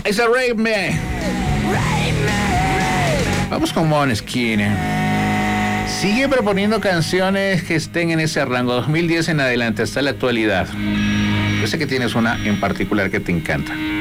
Es a Rape Me. Vamos con Måneskin. Sigue proponiendo canciones que estén en ese rango 2010 en adelante hasta la actualidad. Yo sé que tienes una en particular que te encanta.